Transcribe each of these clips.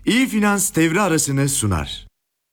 İyi Finans devre arasını sunar.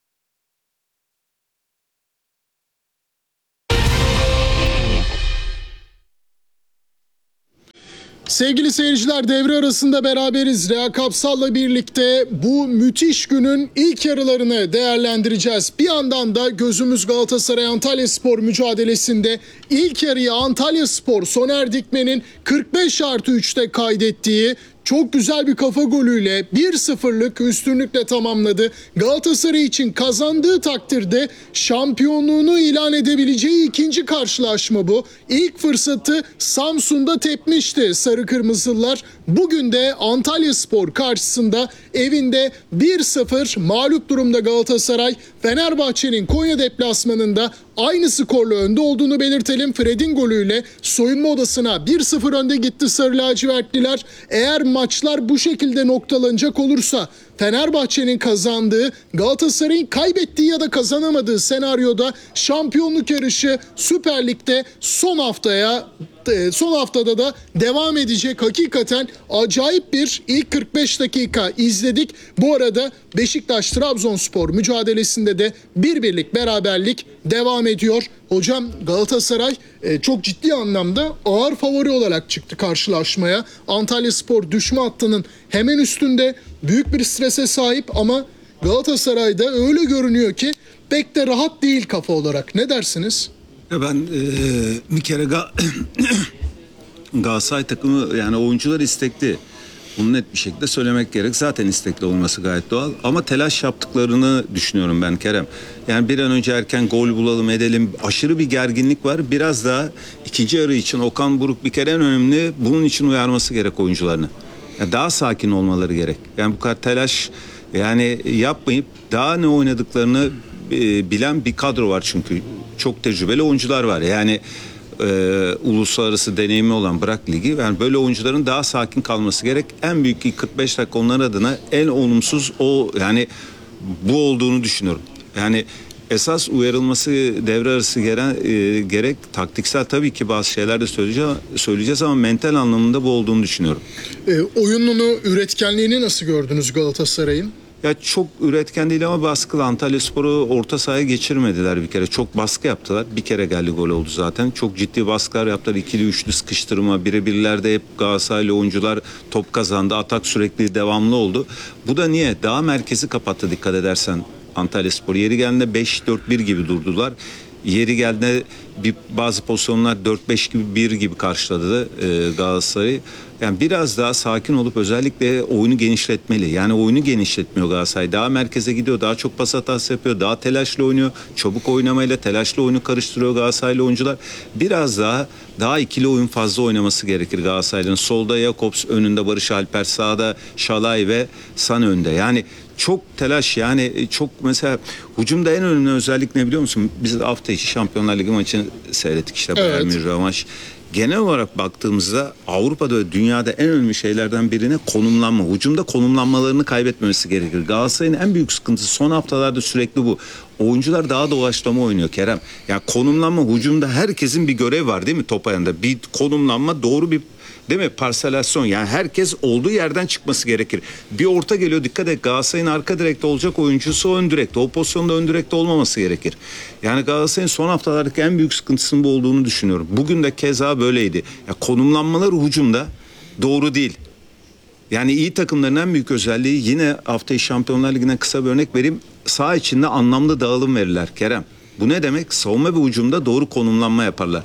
Sevgili seyirciler, devre arasında beraberiz. Rea Kapsal'la birlikte bu müthiş günün ilk yarılarını değerlendireceğiz. Bir yandan da gözümüz Galatasaray-Antalyaspor mücadelesinde. İlk yarıyı Antalyaspor Soner Dikmen'in 45+3'te kaydettiği çok güzel bir kafa golüyle 1-0'lık üstünlükle tamamladı. Galatasaray için kazandığı takdirde şampiyonluğunu ilan edebileceği ikinci karşılaşma bu. İlk fırsatı Samsun'da tepmişti Sarı Kırmızılılar. Bugün de Antalyaspor karşısında evinde 1-0 mağlup durumda Galatasaray. Fenerbahçe'nin Konya deplasmanında aynı skorla önde olduğunu belirtelim. Fred'in golüyle soyunma odasına 1-0 önde gitti Sarı Lacivertliler. Eğer maçlar bu şekilde noktalanacak olursa Fenerbahçe'nin kazandığı, Galatasaray'ın kaybettiği ya da kazanamadığı senaryoda şampiyonluk yarışı Süper Lig'de son haftada da devam edecek. Hakikaten acayip bir ilk 45 dakika izledik. Bu arada Beşiktaş-Trabzonspor mücadelesinde de bir beraberlik devam ediyor. Hocam, Galatasaray çok ciddi anlamda ağır favori olarak çıktı karşılaşmaya. Antalyaspor düşme hattının hemen üstünde, büyük bir strese sahip ama Galatasaray'da öyle görünüyor ki pek de rahat değil kafa olarak. Ne dersiniz? Ben bir kere Galatasaray takımı, yani oyuncular istekli. Bunu net bir şekilde söylemek gerek. Zaten istekli olması gayet doğal. Ama telaş yaptıklarını düşünüyorum ben Kerem. Yani bir an önce erken gol bulalım edelim. Aşırı bir gerginlik var. Biraz daha ikinci yarı için Okan Buruk bir kere en önemli bunun için uyarması gerek oyuncularını. Yani daha sakin olmaları gerek. Yani bu kadar telaş yani yapmayıp daha ne oynadıklarını bilen bir kadro var çünkü. Çok tecrübeli oyuncular var. Yani uluslararası deneyimi olan bırak ligi. Yani böyle oyuncuların daha sakin kalması gerek. En büyük 45 dakika onlar adına en olumsuz o, yani bu olduğunu düşünüyorum. Yani esas uyarılması devre arası gerek. Taktiksel tabii ki bazı şeyler de söyleyeceğiz ama mental anlamında bu olduğunu düşünüyorum. Oyununu, üretkenliğini nasıl gördünüz Galatasaray'ın? Ya çok üretken değil ama baskılı. Antalyaspor'u orta sahaya geçirmediler bir kere. Çok baskı yaptılar. Bir kere geldi gol oldu zaten. Çok ciddi baskılar yaptılar. İkili üçlü sıkıştırma, birebirlerde hep Galatasaraylı oyuncular top kazandı. Atak sürekli devamlı oldu. Bu da niye? Daha merkezi kapattı dikkat edersen Antalyaspor. Yeri geldiğinde 5-4-1 gibi durdular. Yeri geldiğinde bazı pozisyonlar 4-5-1 gibi karşıladı Galatasaray'ı. Yani biraz daha sakin olup özellikle oyunu genişletmeli. Yani oyunu genişletmiyor Galatasaray. Daha merkeze gidiyor, daha çok pas hatası yapıyor, daha telaşlı oynuyor. Çabuk oynamayla telaşlı oyunu karıştırıyor Galatasaraylı oyuncular. Biraz daha ikili oyun fazla oynaması gerekir Galatasaray'ın. Solda Jakobs, önünde Barış Alper, sağda Şalay ve San önde. Yani çok telaş, yani çok mesela hücumda en önemli özellik ne biliyor musun? Biz hafta içi Şampiyonlar Ligi maçını seyrettik işte. Evet. Bir rövanş. Genel olarak baktığımızda Avrupa'da ve dünyada en önemli şeylerden birine konumlanma. Hücumda konumlanmalarını kaybetmemesi gerekir. Galatasaray'ın en büyük sıkıntısı son haftalarda sürekli bu. Oyuncular daha doğaçlama oynuyor Kerem. Yani konumlanma, hücumda herkesin bir görev var değil mi top ayağında? Bir konumlanma, doğru bir, değil mi? Parselasyon, yani herkes olduğu yerden çıkması gerekir. Bir orta geliyor, dikkat et, Galatasaray'ın arka direkte olacak oyuncusu ön direkte. O pozisyonda ön direkte olmaması gerekir. Yani Galatasaray'ın son haftalardaki en büyük sıkıntısının bu olduğunu düşünüyorum. Bugün de keza böyleydi. Ya konumlanmaları hücumda doğru değil. Yani iyi takımların en büyük özelliği, yine haftayı Şampiyonlar Ligi'ne kısa bir örnek vereyim. Saha içinde anlamlı dağılım verirler Kerem. Bu ne demek? Savunma ve hücumda doğru konumlanma yaparlar.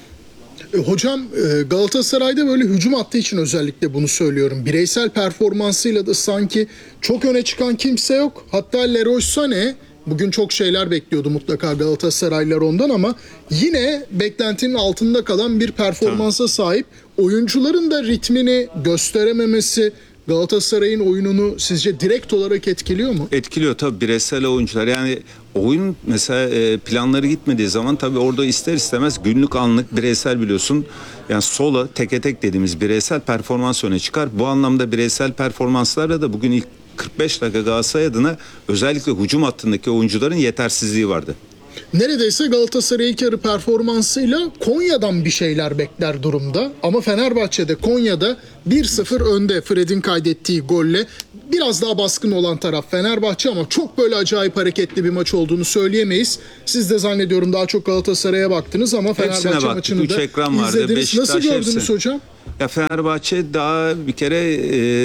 Hocam, Galatasaray'da böyle hücum hattı için özellikle bunu söylüyorum. Bireysel performansıyla da sanki çok öne çıkan kimse yok. Hatta Leroy Sané bugün çok şeyler bekliyordu mutlaka Galatasaraylılar ondan ama yine beklentinin altında kalan bir performansa sahip. Oyuncuların da ritmini gösterememesi Galatasaray'ın oyununu sizce direkt olarak etkiliyor mu? Etkiliyor tabii bireysel oyuncular. Yani oyun mesela planları gitmediği zaman tabii orada ister istemez günlük anlık bireysel, biliyorsun. Yani sola teke tek dediğimiz bireysel performans öne çıkar. Bu anlamda bireysel performanslarla da bugün ilk 45 dakika Galatasaray adına özellikle hücum hattındaki oyuncuların yetersizliği vardı. Neredeyse Galatasaray ilk yarı performansıyla Konya'dan bir şeyler bekler durumda. Ama Fenerbahçe'de Konya'da 1-0 önde Fred'in kaydettiği golle. Biraz daha baskın olan taraf Fenerbahçe ama çok böyle acayip hareketli bir maç olduğunu söyleyemeyiz. Siz de zannediyorum daha çok Galatasaray'a baktınız ama Hepsine Fenerbahçe baktık. maçını 3 da ekran vardı. izlediniz. Beşiktaş Nasıl gördünüz hepsi. hocam? Ya Fenerbahçe daha bir kere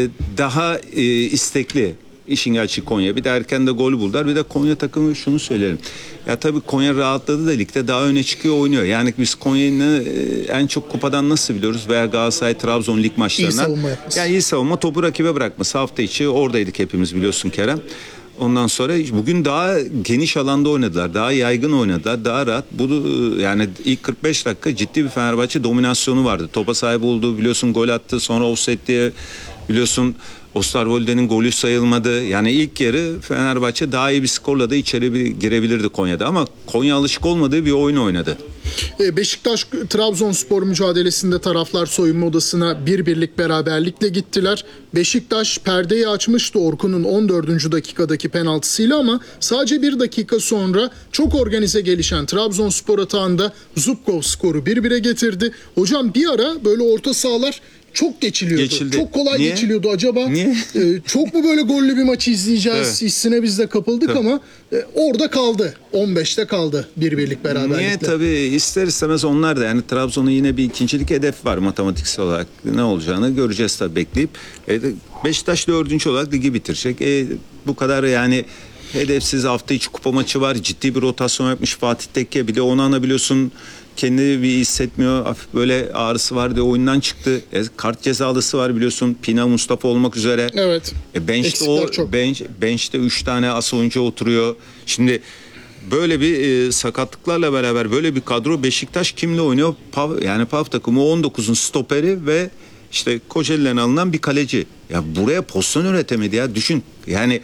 daha istekli. İşin gerçeği Konya. Bir de erken de gol buldular. Bir de Konya takımı şunu söylerim. Ya tabii Konya rahatladı da ligde daha öne çıkıyor, oynuyor. Yani biz Konya'yı en çok kupadan nasıl biliyoruz? Veya Galatasaray, Trabzon lig maçlarından. İyi savunma yapması. Yani iyi savunma, topu rakibe bırakması. Hafta içi oradaydık hepimiz, biliyorsun Kerem. Ondan sonra bugün daha geniş alanda oynadılar. Daha yaygın oynadılar. Daha rahat. Yani ilk 45 dakika ciddi bir Fenerbahçe dominasyonu vardı. Topa sahip oldu. Biliyorsun gol attı. Sonra offside diye biliyorsun Osterwolde'nin golü sayılmadı. Yani ilk yarı Fenerbahçe daha iyi bir skorla da içeri girebilirdi Konya'da. Ama Konya alışık olmadığı bir oyun oynadı. Beşiktaş Trabzonspor mücadelesinde taraflar soyunma odasına 1-1'lik beraberlikle gittiler. Beşiktaş perdeyi açmıştı Orkun'un 14. dakikadaki penaltısıyla ama sadece bir dakika sonra çok organize gelişen Trabzonspor atağında Zubkov skoru 1-1'e getirdi. Hocam bir ara böyle orta sahalar çok geçiliyordu. Geçildi. Çok kolay Niye? geçiliyordu. Acaba Niye? çok mu böyle gollü bir maçı izleyeceğiz Evet. hissine biz de kapıldık Tabii. ama orada kaldı. 15'te kaldı 1-1'lik beraberlikle. Niye? Tabii ister istemez onlar da, yani Trabzon'un yine bir ikincilik hedef var matematiksel olarak. Ne olacağını göreceğiz tabii bekleyip. Beşiktaş 4. olarak ligi bitirecek. Bu kadar yani hedefsiz, hafta içi kupa maçı var. Ciddi bir rotasyon yapmış Fatih Tekke. Bir de onu anabiliyorsun. Kendi bir hissetmiyor. Hafif böyle ağrısı var diye oyundan çıktı. Kart cezalısı var biliyorsun. Pina, Mustafa olmak üzere. Evet. Eksikler çok. Bench'te 3 tane as oyuncu oturuyor. Şimdi böyle bir sakatlıklarla beraber böyle bir kadro, Beşiktaş kimle oynuyor? Yani PAV takımı 19'un stoperi ve işte Kocaeli'den alınan bir kaleci. Ya buraya pozisyon üretemedi ya, düşün. Yani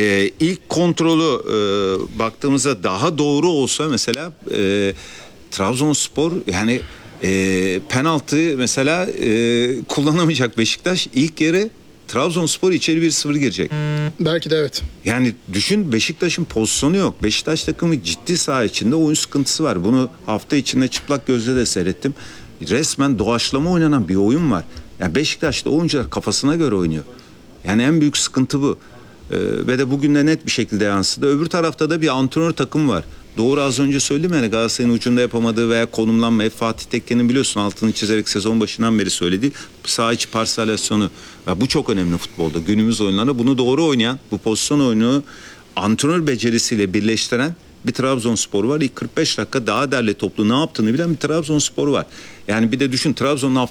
ilk kontrolü baktığımızda daha doğru olsa mesela Trabzonspor yani penaltı mesela kullanamayacak Beşiktaş. İlk yarı Trabzonspor içeri 1-0 girecek. Belki de evet. Yani düşün, Beşiktaş'ın pozisyonu yok. Beşiktaş takımı ciddi saha içinde oyun sıkıntısı var. Bunu hafta içinde çıplak gözle de seyrettim. Resmen doğaçlama oynanan bir oyun var. Yani Beşiktaş'ta oyuncular kafasına göre oynuyor. Yani en büyük sıkıntı bu. Ve de bugün de net bir şekilde yansıdı. Öbür tarafta da bir antrenör takım var. Doğru, az önce söyledim yani Galatasaray'ın ucunda yapamadığı veya konumlanmayı, Fatih Tekke'nin biliyorsun altını çizerek sezon başından beri söylediği saha içi parselasyonu. Ve bu çok önemli futbolda. Günümüz oyunlarında bunu doğru oynayan, bu pozisyon oyunu antrenör becerisiyle birleştiren bir Trabzonspor var. İlk 45 dakika daha derli toplu ne yaptığını bilen bir Trabzonspor var. Yani bir de düşün, Trabzon'un